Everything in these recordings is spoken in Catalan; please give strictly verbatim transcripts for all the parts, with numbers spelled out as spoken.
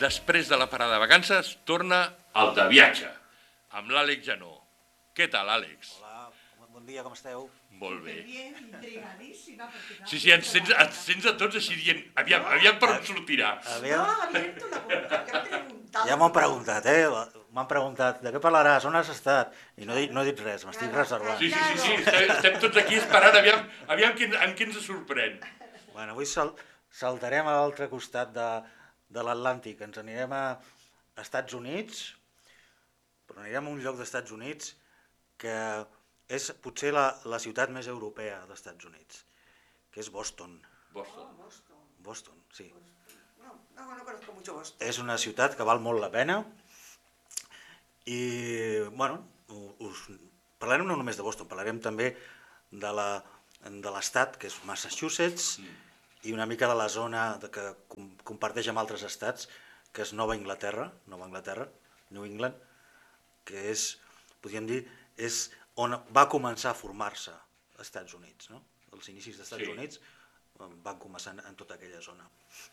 després de la parada de vacances, torna al de viatge, amb l'Àlex Janó. Què tal, Àlex? Hola, bon dia, com esteu? Molt bé. Bien, intrigadíssima. Sí, sí, ens sents, ens sents a tots així dient, aviam, aviam per on sortirà. Aviam. No, abierto la boca, que han preguntado. Ja m'han preguntat, eh? M'han preguntat, de què parlaràs, on has estat? I no he dit, no he dit res, m'estic reservant. Sí, sí, sí, sí, estem, estem tots aquí esperant, aviam, aviam qui, amb qui ens sorprèn. Bueno, avui sal, saltarem a l'altre costat de, de l'Atlàntic, ens anirem a Estats Units, però anirem a un lloc d'Estats Units que és potser la, la ciutat més europea d'Estats Units, que és Boston. Boston. Oh, Boston. Boston, sí. No, no, no conozco mucho Boston. És una ciutat que val molt la pena i, bueno, us parlarem no només de Boston, parlarem també de la de l'estat, que és Massachusetts, mm. i una mica de la zona de que com, comparteix amb altres estats, que és Nova Anglaterra, Nova Anglaterra, New England, que és, podríem dir, és on va començar a formar-se als Estats Units, no? Els inicis dels Estats sí. Units van començar en tota aquella zona.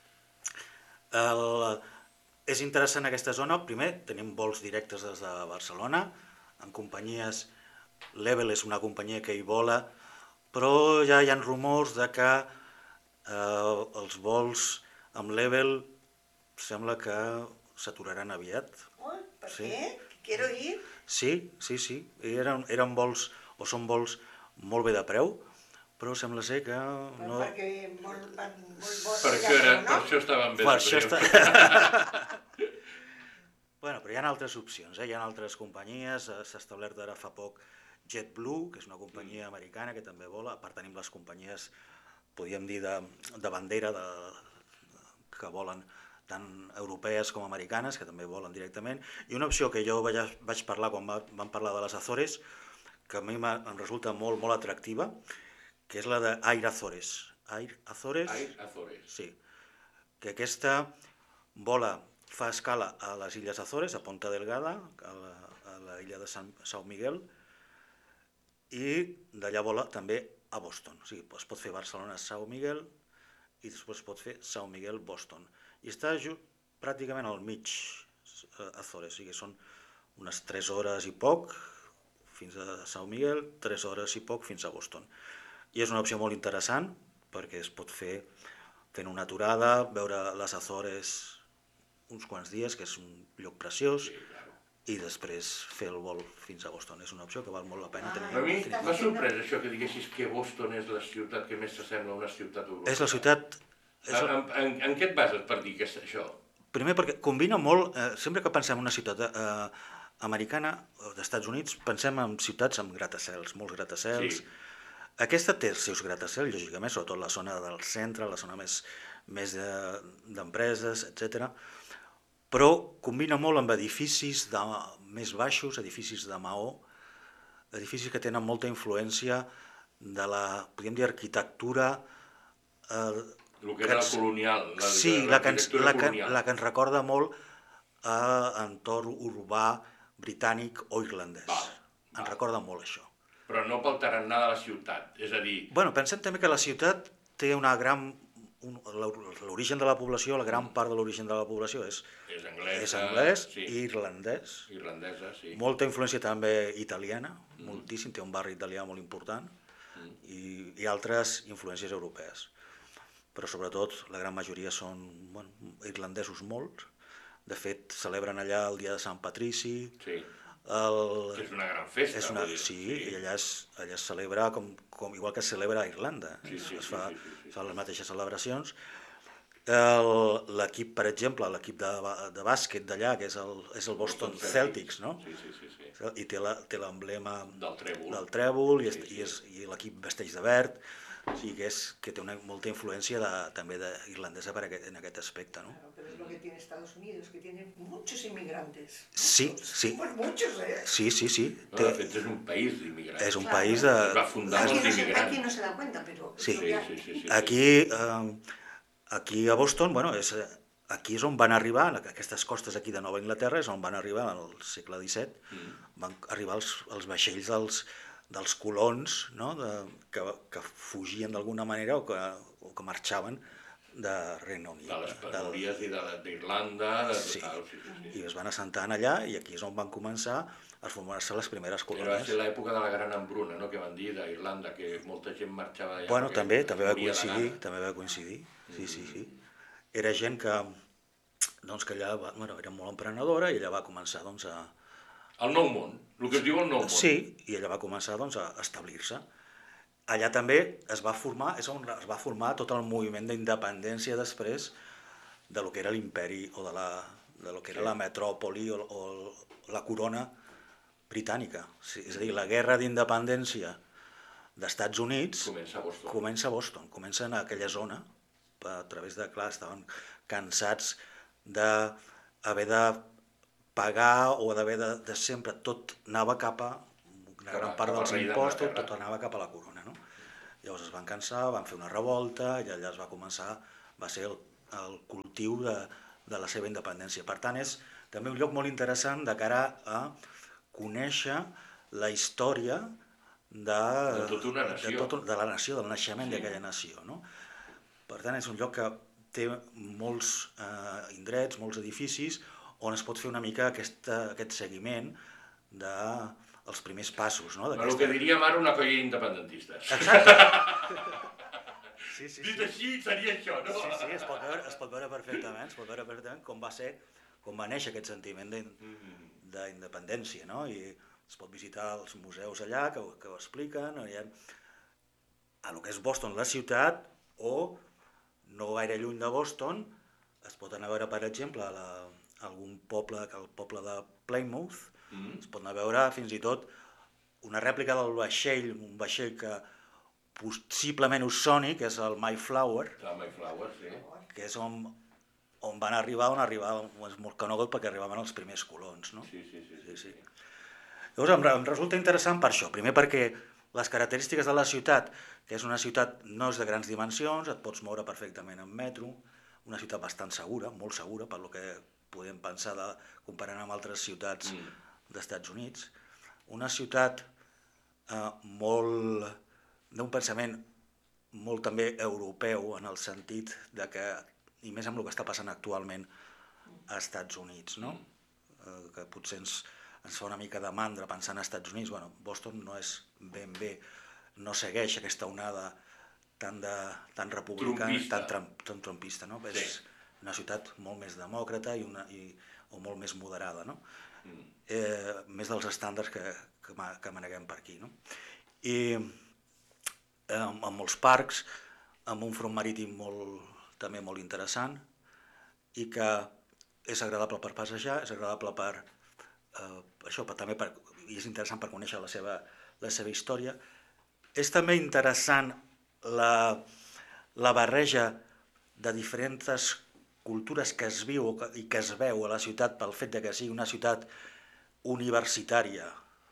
El, és interessant aquesta zona, primer tenim vols directes des de Barcelona, en companyies, Level és una companyia que hi vola, però ja hi ha rumors de que eh, els vols amb Level sembla que s'aturaran aviat. Oh, ¿por sí. qué? ¿Quiero ir? Sí, sí, sí, eren, eren vols, o són vols molt bé de preu, però sembla ser que no... Perquè molt, van, molt bo, Per això, era, per això estaven bé Per de això preu. està... bueno, però hi ha altres opcions, eh? Hi ha altres companyies, s'ha establert ara fa poc JetBlue, que és una companyia mm. americana que també vola, a part tenim les companyies, podríem dir, de, de bandera, de, que volen tant europees com americanes, que també volen directament, i una opció que jo vaig, vaig parlar quan va, vam parlar de les Azores, que a mi em resulta molt, molt atractiva, que és la d'Air Azores. Air Azores, Air Azores. Sí, que aquesta vola, fa escala a les Illes Azores, a Ponta Delgada, a la, a la illa de Sant, São Miguel, i d'allà vola també a Boston. O sigui, es pot fer Barcelona-São Miguel i després es pot fer São Miguel-Boston. I està just, pràcticament al mig, Azores, o sigui, són unes tres hores i poc fins a São Miguel, tres hores i poc fins a Boston. I és una opció molt interessant perquè es pot fer fent una aturada, veure les Azores uns quants dies, que és un lloc preciós, sí, i després fer el vol fins a Boston. És una opció que val molt la pena tenir. A mi m'ha sorprès això que diguessis que Boston és la ciutat que més s'assembla a una ciutat europea. És la ciutat... És el... En, en, en què et bases per dir que és això? Primer perquè combina molt, eh, sempre que pensem en una ciutat eh, americana o d'Estats Units, pensem en ciutats amb gratacels, molts gratacels. Sí. Aquesta té els seus gratacels, lògicament, sobretot la zona del centre, la zona més, més d'empreses, de, etcètera. Però combina molt amb edificis de, més baixos, edificis de maó, edificis que tenen molta influència de la, podríem dir, arquitectura... Eh, el que era la colonial, la, sí, la, la, que ens, la, que, la que ens recorda molt a entorn urbà britànic o irlandès. Va, va. Ens recorda molt això. Però no pel tarannà de la ciutat, és a dir... Bueno, pensem també que la ciutat té una gran... L'origen de la població, la gran part de l'origen de la població és, és anglès, és anglès sí. i irlandès. Irlandesa, sí. Molta influència també italiana, mm. moltíssim, té un barri italià molt important, mm. i, i altres influències europees. Però sobretot la gran majoria són bueno, irlandesos molts, de fet celebren allà el dia de Sant Patrici. Sí. El... Que és una gran festa. És una... Sí, sí, i allà es, allà es celebra com, com, igual que es celebra a Irlanda. Sí, sí, es fa, sí, sí, sí, sí. Fa les mateixes celebracions. L'equip, per exemple, l'equip de, de bàsquet d'allà, que és el, és el Boston, Boston Celtics, no? Sí, sí, sí, sí. I té l'emblema del trèvol, del trèvol i, sí, sí. i, i l'equip vesteix de verd. O sigui que, és, que té una, molta influència de, també d'irlandesa en aquest aspecte, ¿no? Claro, pero es lo que tiene Estados Unidos, que tiene muchos inmigrantes. Sí, sí. Pues muchos, ¿eh? Sí, sí, sí. No, de fet, és un país d'immigrants. És un claro. país de... Es va fundar Aquí molts no, se, immigrants. aquí no se da cuenta, pero... Sí, sí, sí, sí, sí, sí. Aquí, eh, aquí a Boston, bueno, és, aquí és on van arribar, aquestes costes aquí de Nova Anglaterra, és on van arribar al segle disset, mm. van arribar els, els vaixells dels... dels colons, no? de, que, que fugien d'alguna manera o que, o que marxaven de Regne Unit. De les del- penúries i de la- d'Irlanda, de Sí. tal, sí, sí, sí. I es van assentar allà i aquí és on van començar a formar-se les primeres Però va colònies. ser l'època de la gran hambruna, no?, que van dir d'Irlanda, que molta gent marxava d'allà Bueno, perquè també, es també va moria de coincidir, gana. també va coincidir, sí, sí, sí. Era gent que, doncs, que allà va, bueno, era molt emprenedora i ella va començar, doncs, a... El nou món, el que es diu el nou món. Sí, i ella va començar, doncs, a establir-se. Allà també es va formar, és on es va formar tot el moviment d'independència després de lo que era l'imperi o de, la, de lo que era Sí. la metròpoli o, o la corona britànica. Sí, és a dir, la guerra d'independència d'Estats Units Comença a Boston. comença a Boston, comença en aquella zona, a través de, clar, estaven cansats d'haver de pagar o d'haver de, de sempre, tot anava cap a, una Cap a- gran part cap al dels rei impostos, d'Anglaterra. tot anava cap a la corona, no? Llavors es van cansar, van fer una revolta i allà es va començar, va ser el, el cultiu de, de la seva independència. Per tant, és també un lloc molt interessant de cara a conèixer la història de, De tota una nació. de, tot, de la nació, del naixement Sí. d'aquella nació, no? Per tant, és un lloc que té molts eh, indrets, molts edificis, on es pot fer una mica aquesta, aquest seguiment dels primers passos, no? El que diríem ara una colla independentista. Exacte. Sí, sí, Dit sí. així seria això, no? Sí, sí, es pot veure, es pot veure perfectament, es pot veure perfectament com va ser, com va néixer aquest sentiment d'in- d'independència, no? I es pot visitar els museus allà que, ho- que ho expliquen, no? Hi ha, a lo que és Boston, la ciutat, o no gaire lluny de Boston, es pot anar a veure, per exemple, a la, a algun poble, que el poble de Plymouth, Mm. es pot anar a veure fins i tot una rèplica del vaixell, un vaixell que possiblement us soni, que és el Mayflower, La Mayflower, sí. que és on, on van arribar, on arribaven, és molt conegut perquè arribaven els primers colons, no? Sí, sí, sí. Sí, sí. Llavors em, re- em resulta interessant per això, primer perquè les característiques de la ciutat, que és una ciutat no és de grans dimensions, et pots moure perfectament en metro, una ciutat bastant segura, molt segura, per lo que podem pensar de, comparant amb altres ciutats Mm. d'Estats Units, una ciutat eh, molt d'un pensament molt també europeu en el sentit de que, i més amb el que està passant actualment a Estats Units, no? Eh, que potser ens, ens fa una mica de mandra pensar en Estats Units. Bueno, Boston no és ben bé, no segueix aquesta onada tan, de, tan republicana, Trumpista. tan, tram- tan trompista, no? Sí. És una ciutat molt més demòcrata i una, i, o molt més moderada, no? Mm. Eh, més dels estàndards que, que, ma- que maneguem per aquí, no? I eh, amb, amb molts parcs, amb un front marítim molt, també molt interessant i que és agradable per passejar, és agradable per, eh, això, per, també per, i és interessant per conèixer la seva, la seva història. És també interessant la, la barreja de diferents cultures que es viu o que, i que es veu a la ciutat pel fet de que sigui una ciutat universitària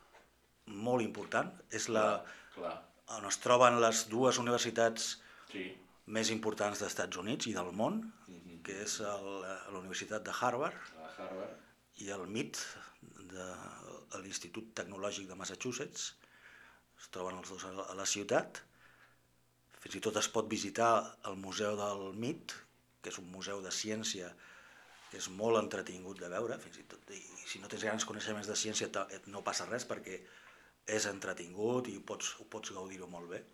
molt important. És la, Clar, on es troben les dues universitats sí. més importants d'Estats Units i del món, Mhm. que és el, la Universitat de Harvard A Harvard. i el M I T, de, l'Institut Tecnològic de Massachusetts. Es troben els dos a la, a la ciutat. Fins i tot es pot visitar el museu del M I T, que és un museu de ciència que és molt entretingut de veure, fins i tot, i si no tens grans coneixements de ciència ta- no passa res perquè és entretingut i pots, ho pots gaudir-ho molt bé.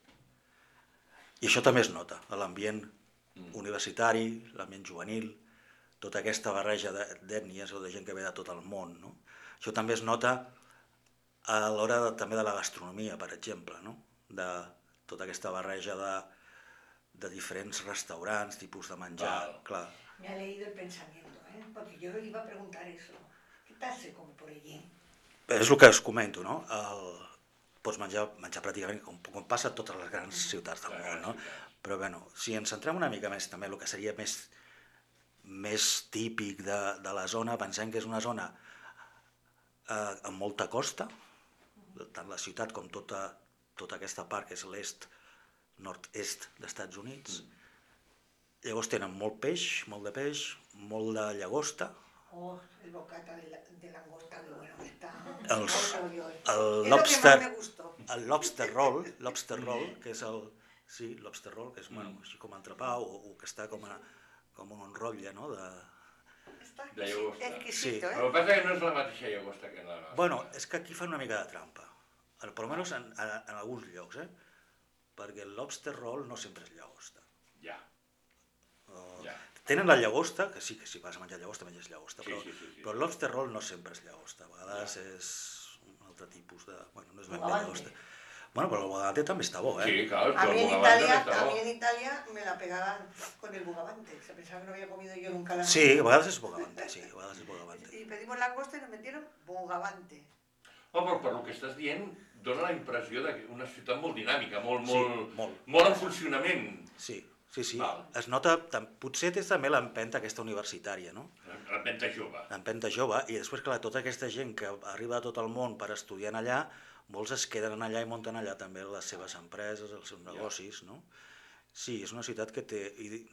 I això també es nota, a l'ambient universitari, l'ambient juvenil, tota aquesta barreja de- d'ètnies o de gent que ve de tot el món, no? Això també es nota a l'hora de, també de la gastronomia, per exemple, no? De tota aquesta barreja de, de diferents restaurants, tipus de menjar, Val. clar. Me ha leído el pensamiento, ¿eh? Porque yo iba a preguntar eso. ¿Qué tal se come por allí? És el que us comento, no? El, pots menjar, menjar pràcticament com, com passa a totes les grans ciutats del món, no? Però bueno, si ens centrem una mica més també el que seria més, més típic de, de la zona, pensem que és una zona eh, amb molta costa, tant la ciutat com tota, tota aquesta part que és l'est, nord-est d'Estats Units. Llavors tenen molt peix, molt de peix, molt de llagosta, Oh, el bocata de, la, de langosta, que bueno que está. Els- Oy, oy, oy. el Es lo que lobster, más me gustó. el lobster roll, lobster roll, que és el, Sí, lobster roll, que és bueno, així com entrepà o, o que està com, a, com un rotlle, no? De... Està De llagosta. exquisito, El ¿eh? que passa és que no és la mateixa llagosta que la nostra. Bueno, és que aquí fan una mica de trampa, per almenys en, en, en alguns llocs, eh? Perquè el lobster roll no sempre és llagosta. Ja, O... ja. Tenen la llagosta, que sí que si vas a menjar llagosta, menges llagosta, Sí, però, sí, sí, sí. però el lobster roll no sempre és llagosta, a vegades Ja. és un altre tipus de... Bueno, no és ben bé Bogavante. llagosta. Bueno, però el bogavante també està bo, eh? Sí, claro, A el mí en bogavante Italia, està a bo. mí en Italia me la pegaban con el bogavante. Se pensaba que no había comido yo nunca la Sí, a vegades és bogavante, sí, a vegades és bogavante. Y pedimos langosta y nos metieron bogavante. Oh, però per el que estàs dient, dona la impressió d'una ciutat molt dinàmica, molt, Sí, molt, molt. molt en funcionament. Sí, sí, sí. Val. Es nota, tam- potser té també l'empenta aquesta universitària, no? L'empenta jove. L'empenta jove, i després, clar, tota aquesta gent que arriba a tot el món per estudiar allà, molts es queden allà i munten allà també les seves empreses, els seus negocis, no? Sí, és una ciutat que té... I,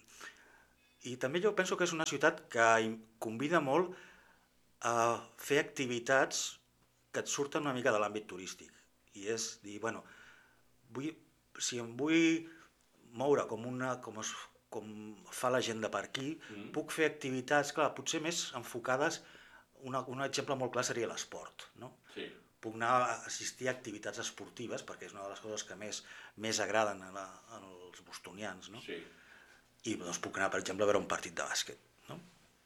i també jo penso que és una ciutat que hi- convida molt a fer activitats que et surten una mica de l'àmbit turístic. I és dir, bueno, vull, si em vull moure com, una, com, es, com fa la gent de per aquí, Mm. puc fer activitats, clar, potser més enfocades, una, un exemple molt clar seria l'esport, no? Sí. Puc anar a assistir a activitats esportives, perquè és una de les coses que més, més agraden a la, als bostonians, no? Sí. I doncs, puc anar, per exemple, a veure un partit de bàsquet, no?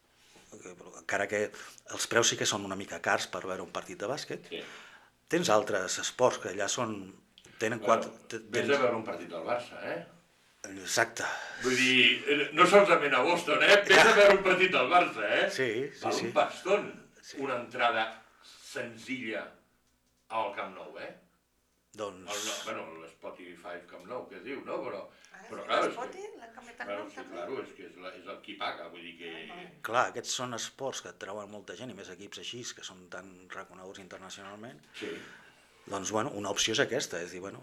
Encara que els preus sí que són una mica cars per veure un partit de bàsquet. Sí. Tens altres esports que allà són... Tenen Bueno, quatre... vés a veure un partit del Barça, eh? Exacte. Vull dir, no solament a Boston, eh? Vés a veure un partit del Barça, eh? Sí, sí, Val sí. un paston, Sí. una entrada senzilla al Camp Nou, eh? Doncs... El, no, bueno, l'Spotify Camp Nou, que es diu, no? Però, Ah, però ¿el clar, és Spotify? que... ¿La cameta Claro, no sí, también? claro, és que és, la, és el qui paga, vull dir que... Clar, aquests són esports que treuen molta gent, i més equips així, que són tan reconeguts internacionalment. Sí. Doncs, bueno, una opció és aquesta, és dir, bueno,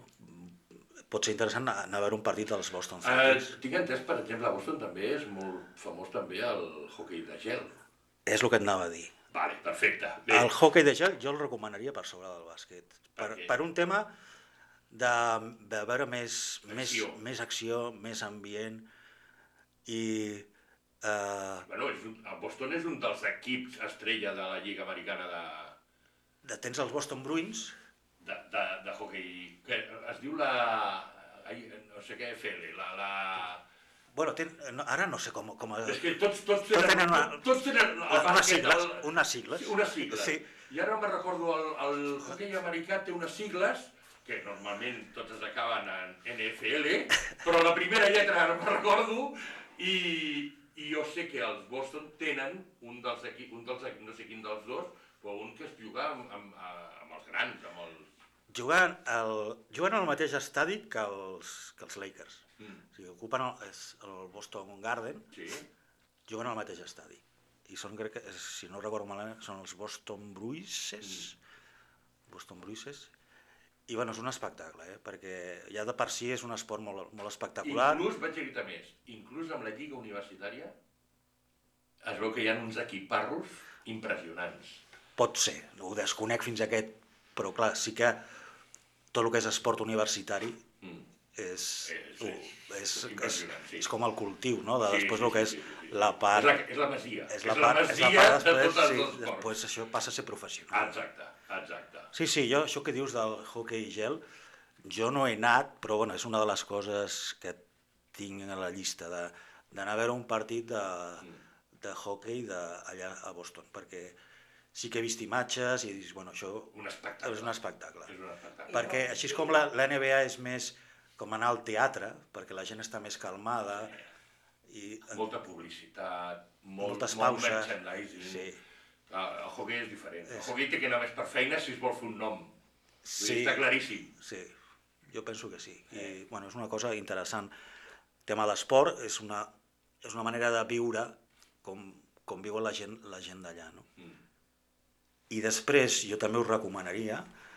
pot ser interessant anar anar a veure un partit dels Boston Uh, Celtics. tinc entès, per exemple, a Boston també és molt famós també el hoquei de gel. És el que et anava a dir. Vale, perfecte. Bé, El hoquei de gel jo el recomanaria per sobre del bàsquet. Per, Per què? per un tema de, de veure més, més, Acció. més acció, més ambient i... Eh, bueno, és un, el Boston és un dels equips estrella de la Lliga Americana de, de, tens els Boston Bruins, de, de, de hoquei, que es diu la... ai, no sé què, F L, la... la... bueno, ten, no, ara no sé com... com És que tots, tots Tots tenen... tenen una- tots tenen el unes bàsquet, sigles, el- unes sigles. Sí, unes sigles. Sí. I ara me'n recordo, el, el hoquei americà té unes sigles que normalment totes acaben en N F L, però la primera lletra ara me'n recordo, i, i jo sé que els Boston tenen un dels equips, un dels equips, no sé quin dels dos, però un que es juga amb, amb, amb els grans, amb els... Jugant, el, jugant al mateix estadi que els, que els Lakers. Mm. O sigui, ocupen el, és el Boston Garden, Sí, juguen al mateix estadi. I són, crec que, si no recordo malament, són els Boston Bruises. Boston Bruises. I bueno, és un espectacle, eh? Perquè ja de per si és un esport molt, molt espectacular. inclús, vaig dir-te més, inclús amb la lliga universitària es veu que hi ha uns equiparros impressionants. Pot ser, ho desconec fins a aquest, però clar, sí que tot el que és esport universitari Mm. és, És- uh, és- és, és és, impressionant, sí. és com el cultiu, no? De, Sí, després sí, el que sí, és sí, sí, sí. la part... És la, és la masia. És la és part, la és la masia part de després, tots els sí, esports. després això passa a ser professional. Exacte, exacte. Sí, sí, jo, això que dius del hockey gel, jo no he anat, però bueno, és una de les coses que tinc a la llista, de- d'anar a veure un partit de, de hockey de, allà a Boston, perquè sí que he vist imatges i dius, bueno, això Un espectacle. és un espectacle. És un espectacle. Perquè així és com la, la N B A és més com anar al teatre, perquè la gent està més calmada i Molta publicitat, molt, moltes molt pauses. merchandising. Sí. Ah, el hockey és diferent. El És- hockey té que anar més per feina si es vol fer un nom. Vull dir, Sí. Està claríssim. Sí, jo penso que sí. I, bueno, és una cosa interessant. El tema de l'esport és una, és una manera de viure com, com viuen la gent, la gent d'allà. No? Mm. I després jo també us recomanaria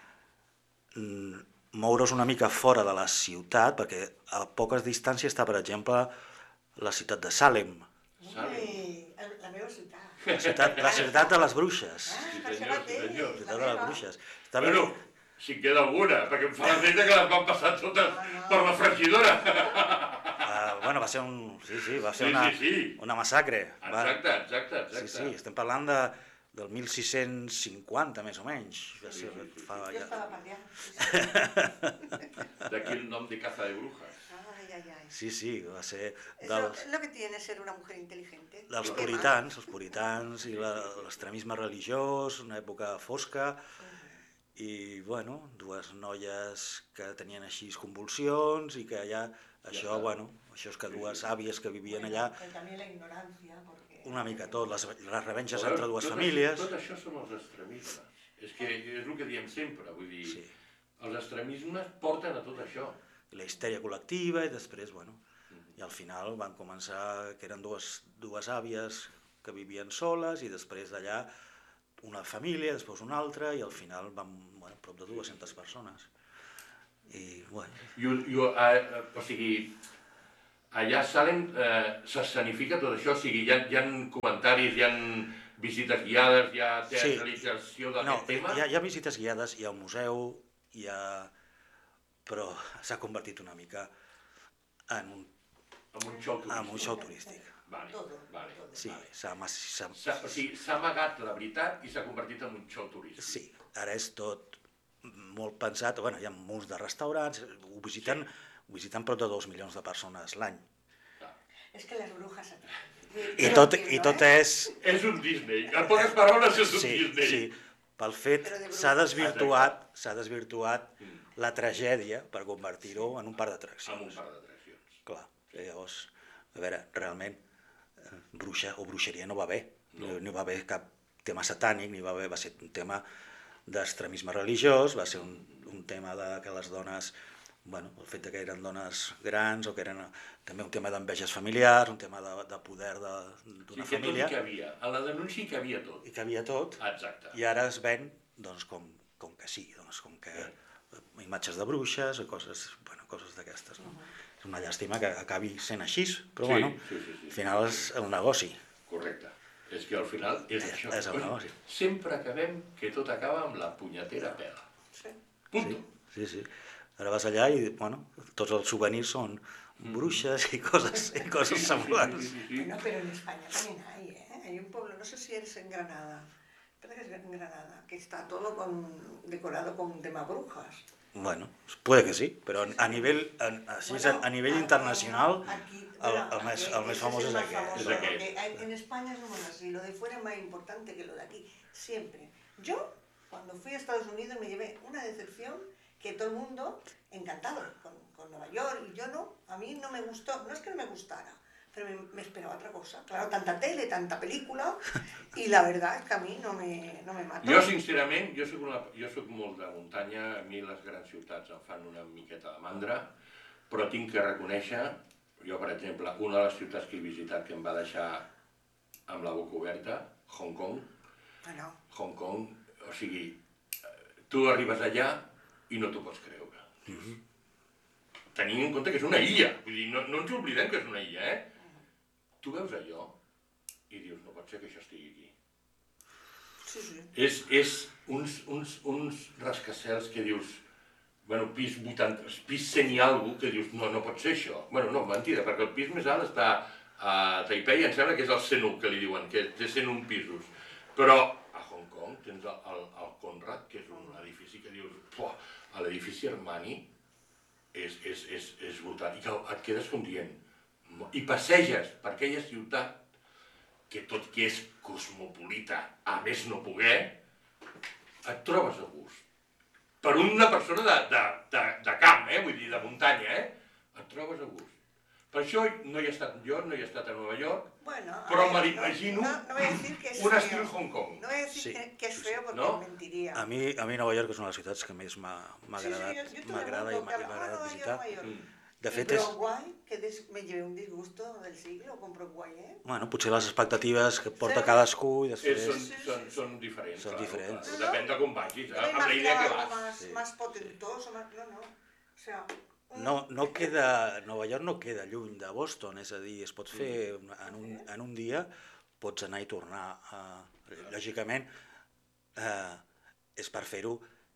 mm, moure's una mica fora de la ciutat, perquè a poques distàncies està, per exemple, la ciutat de Salem, Salem. Ui, el- la meva ciutat. la ciutat, la ciutat de les bruixes. Ah, Sí, per senyor, això sí, mateix, senyor. La la ciutat de les meva. bruixes. Està Bueno, ben- si en queda alguna, perquè em fa l'efecte que les van passar totes No, no. per la fregidora. Uh, bueno, va ser un... Sí, sí, va ser Sí, una, sí, sí. una massacre. Va... Exacte, exacte, exacte. Sí, sí, estem parlant de, del mil sis-cents cinquanta, més o menys. Va Sí, ser, sí, sí, fa, Jo ja... estava per allà. Sí, sí. D'aquí el nom de caza de brujas. Ay, ay, ay. sí, sí, va ser Eso dels, es lo que tiene ser una mujer inteligente. dels ¿Y qué más? puritans, els puritans i la- l'extremisme religiós, una època fosca, i, bueno, dues noies que tenien així convulsions i que allà, això, està. bueno, això és que dues àvies que vivien Bueno, allà, pero también la ignorancia, porque... una mica tot, les, les revenges Veus? entre dues Tot famílies. Això, tot això són els extremismes. És que és el que diem sempre, vull dir, Sí. els extremismes porten a tot això. I la histèria col·lectiva i després, bueno, i al final van començar, que eren dues, dues àvies que vivien soles i després d'allà una família, després una altra i al final van, bueno, prop de dues-centes persones. I, bueno, I, i, eh, o sigui, allà a Salem eh, s'escenifica tot això, o sigui, hi ha, hi ha comentaris, hi ha visites guiades, hi ha teatralització no, d'aquest tema. hi ha, hi ha visites guiades, hi ha un museu, hi ha... però s'ha convertit una mica en un, Amb un show turístic. en un show turístic. Vale, Todo, vale. todo. Sí, Vale. s'ha... s'ha- S'ha- O sigui, s'ha amagat la veritat i s'ha convertit en un show turístic. Sí, ara és tot molt pensat, bueno, hi ha molts de restaurants, ho visiten, ho visiten prop de dos milions de persones l'any. Es que las brujas... I tot, i tot és... És un Disney, en poques paraules és un Sí, Disney. sí, pel fet Però de s'ha bruixes. desvirtuat, s'ha desvirtuat Mm. la tragèdia per convertir-ho en un parc Amb un d'atraccions. par d'atraccions. Clar, i llavors, a veure, realment, eh, bruixa o bruixeria no va haver, no. no va haver cap tema satànic, ni va haver, va ser un tema d'extremisme religiós, va ser un, un tema de que les dones, bueno, el fet de que eren dones grans o que eren també un tema d'enveges familiars, un tema de, de poder Sí, d'una que tot família, hi cabia. A la denúncia hi cabia tot. i que havia tot, Exacte. i ara es ven doncs, com, com que sí, doncs, com que imatges de bruixes o coses, bueno, coses d'aquestes. No? És una llàstima que acabi sent així, però Sí, bueno, sí, sí, sí. al final és el negoci. Correcte. És que al final és És- això. és el Coi, negoci. Sempre acabem que tot acaba amb la punyetera pela. Sí. Punto. Sí, sí. Ara vas allà i, bueno, tots els souvenirs són bruixes i coses, i coses semblants. Sí, sí, sí. Bueno, pero en España también hay, ¿eh? Hay un pueblo, no sé si eres en Granada, parece que es en Granada, que está todo con, decorado con tema brujas. Bueno, puede que sí, però a nivell, a, així, a, a nivell internacional, Aquí, el, bueno, el, més, aquí el més ese famós el és más aquest. famoso, És aquest. porque hay- en España somos así, lo de fuera es más importante que lo de aquí, siempre. Yo, cuando fui a Estados Unidos, me llevé una decepción que todo el mundo encantado con, con Nueva York, y yo no, a mí no me gustó, no es que no me gustara, pero me, me esperaba otra cosa. Claro, tanta tele, tanta película, y la verdad es que a mí no me, no me mató. Jo, sincerament, jo soc, una, jo soc molt de muntanya, a mi les grans ciutats em fan una miqueta de mandra, però tinc que reconèixer, jo, per exemple, una de les ciutats que he visitat que em va deixar amb la boca oberta, Hong Kong, Bueno, Hong Kong, o sigui, tu arribes allà i no t'ho pots creure. Tenint en compte que és una illa, vull dir, no, no ens oblidem que és una illa, eh? Tu veus allò i dius, no pot ser que això estigui aquí. sí, sí. És, és uns, uns, uns rascacels que dius, bueno, pis vuitanta, pis cent i alguna cosa, que dius, no, no pot ser això. Bueno, no, mentida, perquè el pis més alt està a Taipei, em sembla que és el cent u, que li diuen, que té cent un pisos. Però a Hong Kong tens el, el, el Conrad, que és un edifici que dius, puah, a l'edifici Armani és, és, és, és brutal. I que et quedes com dient, i passeges per aquella ciutat que tot que és cosmopolita, a més no poder, et trobes a gust. Per una persona de, de, de, de camp, eh? Vull dir, de muntanya, eh? Et trobes a gust. Per això no hi he estat jo, no hi he estat a Nova York, Bueno, a però ver, me no- l'imagino no, no voy a decir que es un feo. estil Hong Kong. No voy a decir Sí, que, que es sí, feo porque ¿no? mentiría. A mi, a mi Nova York és una de les ciutats que més m'ha m'ha Sí, sí, agradat, yo- yo todo el m'agrada i mundo m'ha que m'ha hablaba agradat Nueva York, visitar. Nueva York. Mm. De El fet, és, Broadway, que des, me llevé un disgusto del siglo con Broadway, ¿eh? bueno, potser les expectatives que porta Sí. cadascú i Eh, després... són, Sí, sí, són, sí. són diferents. Són claro, diferents. claro. Depèn de com vagis, Yo me amb la idea imaginaba que algo vas. más, Sí. más potentoso, más... No, no. O sea... un- No, no queda, Nova York no queda lluny de Boston, és a dir, es pot fer en un, en un dia, pots anar i tornar. Eh, lògicament, eh, és per fer-ho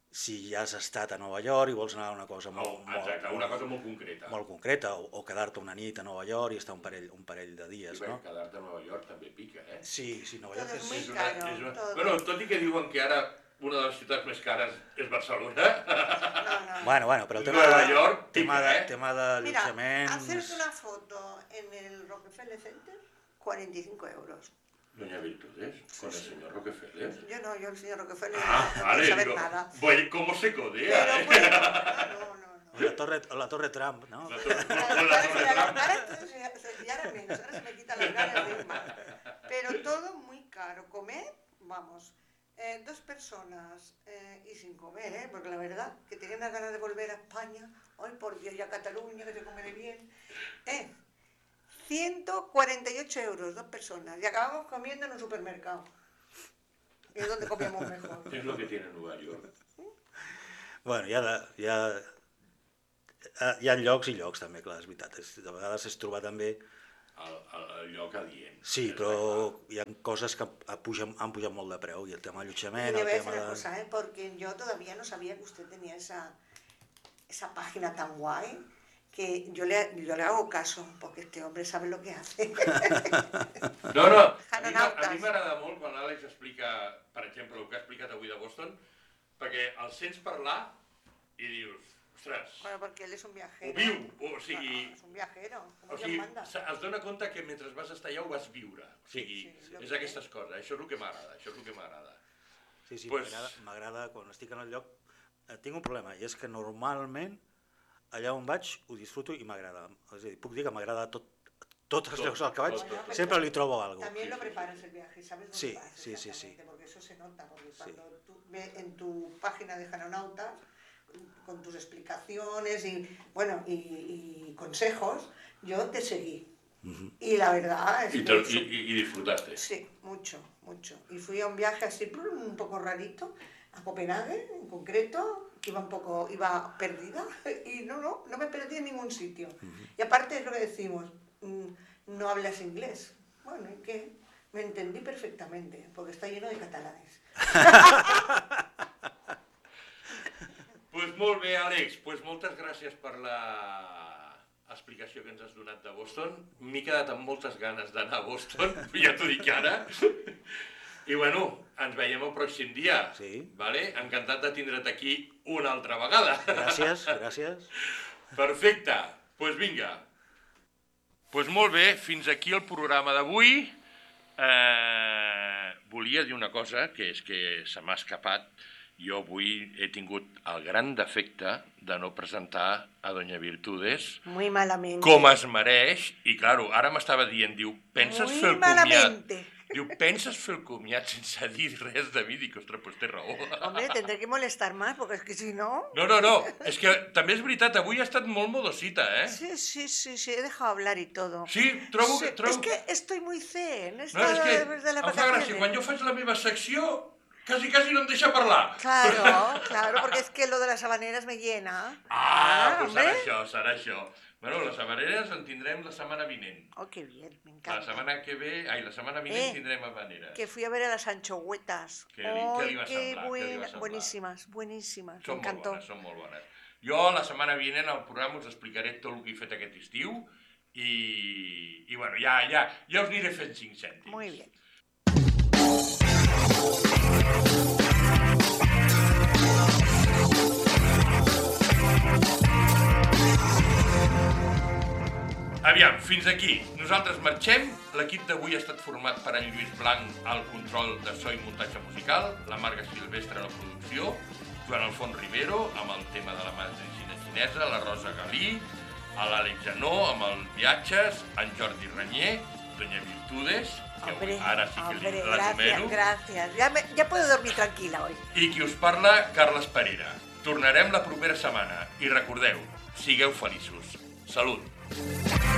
si ja has estat a Nova York i vols anar a una cosa molt, Oh, exacte, molt, una cosa molt concreta. molt concreta, o, o quedar-te una nit a Nova York i estar un parell, un parell de I dies, bé, no? quedar-te a Nova York també pica, eh? Sí, sí, Nova Todo York es és... muy És una, caro, és una... todo. Bueno, tot i que diuen que ara una de les ciutats més cares és Barcelona. No, no. Bueno, bueno, però el tema Nova de, York, tema pica, de, eh? tema de Mira, allotjaments... hacerte una foto en el Rockefeller Center, cuarenta y cinco euros. Doña Virtudes, con el señor Rockefeller. Yo no, yo el señor Rockefeller Ah, no vale, quiero saber digo, nada. bueno, ¿cómo se codea, Pero eh? bueno, no, no, no. La torre, la torre Trump, no? La torre- Ahora, con la torre ahora, Trump. ahora se- se- ya ahora menos, ahora se me quitan las ganas de ir más. Pero todo muy caro. Comer, vamos, eh, dos personas eh, y sin comer, ¿eh? Porque la verdad que tenía unas ganas de volver a España. Ay, por Dios, y a Cataluña, que se come de bien. Eh, ciento cuarenta y ocho euros, dos personas. Y acabamos comiendo en un supermercado. Que es donde comíamos mejor. Es lo que tiene Nueva York. Bueno, hi ha, de, hi, ha, hi ha llocs i llocs també, clar, és veritat. És, de vegades es trobar també... El, el, el lloc adient. Sí, Està però clar. hi ha coses que han pujat, han pujat molt de preu, i el tema Y allotjament, le el voy a decir tema una de... cosa, ¿eh? Porque yo todavía no sabía que usted tenía esa, esa página tan guay, que yo le, yo le hago caso, porque este hombre sabe lo que hace. No, no, a mi m'a- Janonautes. a mi m'agrada molt quan l'Àlex explica, per exemple, el que ha explicat avui de Boston, perquè el sents parlar i dius, ostres, Bueno, porque él es un viajero. ho viu, o sigui, No, es un viajero, como o Dios sigui, manda. se- es dona compte que mentre vas estar allà ho vas viure. O sigui, Sí, sí, lo és que- aquestes coses, això és el que m'agrada, això és el que m'agrada. Sí, sí, Pues- m'agrada, m'agrada, quan estic en el lloc, eh, tinc un problema, i és que normalment allà on vaig ho disfruto i m'agrada. És a dir, puc dir que m'agrada tot, tots els Tot, llocs al que vaig, tot, tot. sempre li trobo alguna cosa. También Sí, lo sí, preparas el viaje, ¿sabes dónde Sí, vas? sí, sí, sí. Exactamente, porque eso se nota, porque cuando tú ves en tu página de Janonautas, con tus explicaciones y, bueno, y, y consejos, yo te seguí. Ujú. Y la verdad es I, que... te, i, i, i disfrutaste. Sí, mucho, mucho. Y fui a un viaje así plum, un poco rarito, a Copenhague en concreto, que iba un poco, iba perdida, y no, no, no me perdí en ningún sitio. Y aparte es lo que decimos, mm, no hablas inglés. Bueno, ¿y qué? Me entendí perfectamente, porque está lleno de catalanes. Pues molt bé, Àlex, pues moltes gràcies per la explicació que ens has donat de Boston. M'he quedat amb moltes ganes d'anar a Boston, ja t'ho dic ara. I bueno, ens veiem el pròxim dia. Sí. Vale? Encantat de tindre't aquí una altra vegada. Gràcies, gràcies. Perfecte, doncs pues vinga. Doncs pues molt bé, fins aquí el programa d'avui. Eh, volia dir una cosa, que és que se m'ha escapat. Jo avui he tingut el gran defecte de no presentar a Doña Virtudes Muy malamente. com es mereix, i claro, ara m'estava dient, diu, penses Muy fer el comiat? malamente. Diu, penses fer el comiat sense dir res de mi? Dic, ostres, doncs té raó. Hombre, tendré que molestar más, porque es que si no... No, no, no, és que també és veritat, avui ha estat molt modosita, eh? Sí, sí, sí, sí, he dejado hablar y todo. Sí, trobo Sí, que... Trobo... Es que estoy muy zen, he No, és estado que después de las em fa gràcia, vacaciones. quan jo faig la meva secció, quasi, quasi no em deixa parlar. Claro, claro, porque es que lo de las habaneras me llena. Ah, doncs hombre. serà això, serà això. Bueno, les habaneres en tindrem la setmana vinent. Oh, qué bien, me La encanta. setmana que ve, ai, la setmana vinent Eh, tindrem habaneres. Que fui a ver a las anchohuetas. Què li- Oh, què li va qué semblar? Què li va buena- semblar? buenísimas, buenísimas, Són me molt encantó. bones, són molt bones. Jo la setmana vinent al programa us explicaré tot el que he fet aquest estiu i, i bueno, ja, ja, ja us aniré fent cinc cèntims. Muy bien. Aviam, fins aquí. Nosaltres marxem. L'equip d'avui ha estat format per en Lluís Blanc al control de so i muntatge musical, la Marga Silvestre a la producció, Joan Alfons Rivero amb el tema de la medicina xinesa, la Rosa Galí, a l'Àlex Janó amb els viatges, en Jordi Renyer, Doña Virtudes, que Hombre, ara sí que hombre, li la gracias, numero, gracias. Ya, me- ya puedo dormir tranquila hoy. i qui us parla, Carles Parera. Tornarem la propera setmana i recordeu, sigueu feliços. Salut!